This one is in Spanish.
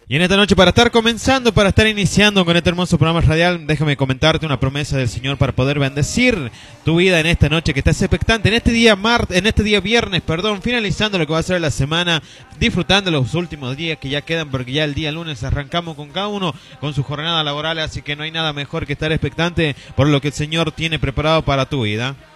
Y en esta noche, para estar comenzando, para estar iniciando con este hermoso programa radial, déjame comentarte una promesa del Señor para poder bendecir tu vida en esta noche que estás expectante, en este día viernes, finalizando lo que va a ser la semana, disfrutando los últimos días que ya quedan, porque ya el día lunes arrancamos con cada uno con su jornada laboral, así que no hay nada mejor que estar expectante por lo que el Señor tiene preparado para tu vida.